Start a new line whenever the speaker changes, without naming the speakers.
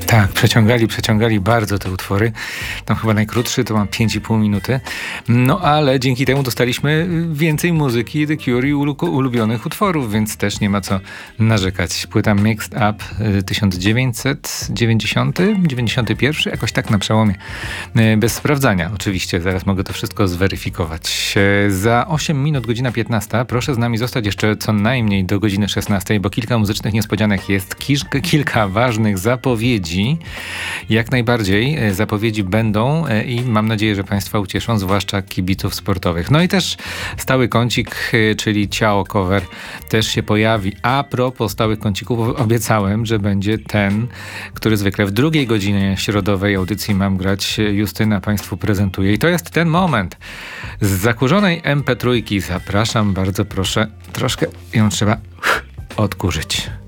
Tak, przeciągali bardzo te utwory. Tam chyba najkrótszy to mam 5,5 minuty. No ale dzięki temu dostaliśmy więcej muzyki The Cure i ulubionych utworów, więc też nie ma co narzekać. Płyta Mixed Up 1990, 91, jakoś tak na przełomie. Bez sprawdzania oczywiście, zaraz mogę to wszystko zweryfikować. Za 8 minut, godzina 15. Proszę z nami zostać jeszcze co najmniej do godziny 16, bo kilka muzycznych niespodzianek jest, kilka ważnych zapowiedzi. Jak najbardziej zapowiedzi będą i mam nadzieję, że Państwa ucieszą, zwłaszcza kibiców sportowych. No i też stały kącik, czyli Ciao Cover też się pojawi. A propos stałych kącików, obiecałem, że będzie ten, który zwykle w drugiej godzinie środowej audycji Mam Grać Justyna Państwu prezentuje. I to jest ten moment. Z zakurzonej MP3 zapraszam, bardzo proszę. Troszkę ją trzeba odkurzyć.